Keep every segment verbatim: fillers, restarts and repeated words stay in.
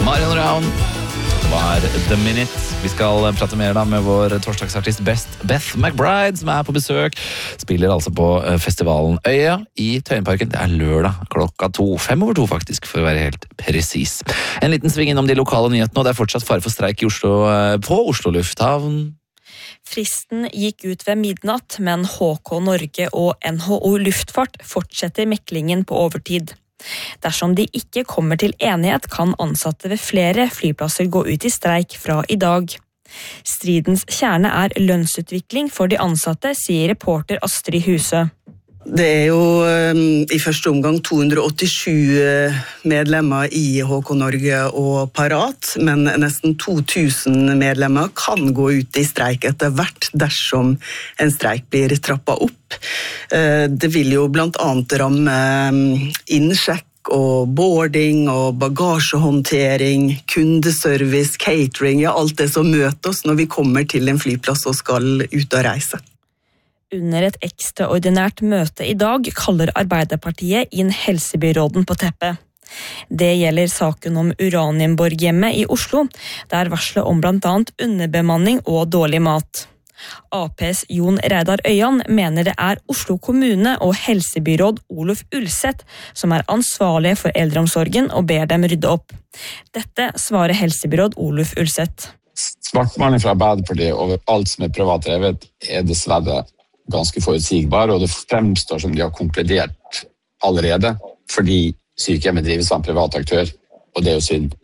Marion Ravn var The Minute. Vi skal prate mer da med vår torsdagsartist Best Beth McBride, som er på besøk. Spiller altså på festivalen Øya i Tøyenparken. Det er lørdag klokka to. Fem over to faktisk, for å være helt presis. En liten sving innom de lokale nyhetene, og det er fortsatt fare for streik i Oslo, på Oslo Lufthavn. Fristen gikk ut ved midnatt, men H K Norge og N H O Luftfart fortsetter meklingen på overtid. Dersom de ikke kommer til enighet, kan ansatte ved flere flyplasser gå ut i streik fra i dag. Stridens kjerne er lønnsutvikling for de ansatte, sier reporter Astrid Huse. Det er jo um, i første omgang to hundre åttisju medlemmer i H K Norge og Parat, men nesten to tusen medlemmer kan gå ut i streik etter hvert dersom en streik blir trappet opp. Uh, det vil jo blant annet ramme um, innsjekk og boarding og bagasjehåndtering, kundeservice, catering, ja, alt det som møter oss når vi kommer til en flyplass og skal ut og reise. Under et ekstraordinært møte i dag kaller Arbeiderpartiet inn helsebyråden på teppet. Det gjelder saken om Uranienborghjemmet i Oslo, der varslet om blant annet underbemanning og dårlig mat. A P's Jon Reidar Øyan mener det er Oslo kommune og helsebyråd Olof Ulseth som er ansvarlige for eldreomsorgen og ber dem rydde opp. Dette svarer helsebyråd Olof Ulseth. Svartmaling fra Arbeiderpartiet over alt som er privat drevet er dessverre ganske forutsigbar, og det fremstår som de har konkludert allerede, fordi sykehjemmet drives av en privat aktør, og det er jo synd.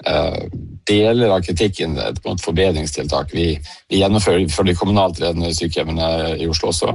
Deler av kritikken er et forbedringstiltak. Vi, vi gjennomfører for de kommunalt ledende sykehjemmene i Oslo også,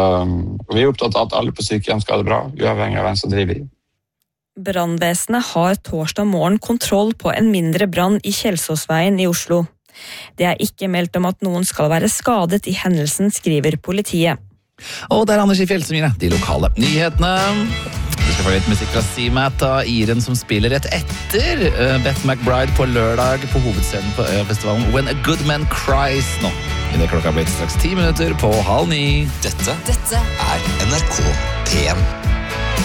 og vi er opptatt av at alle på sykehjem skal ha det bra, uavhengig av hvem som driver i. Brannvesenet har torsdag morgen kontroll på en mindre brann i Kjelsåsveien i Oslo. Det er ikke meldt om at noen skal være skadet i hendelsen, skriver politiet. Og det er Anders i Fjell som gir deg de lokale nyhetene. Du skal få litt musikk fra C-Mat av Iren som spiller rett etter Beth McBride på lørdag på hovedscenen på Øya-festivalen When a Good Man Cries nå. I det klokka har blitt straks ti minutter på halv ni. Dette, Dette er N R K P en.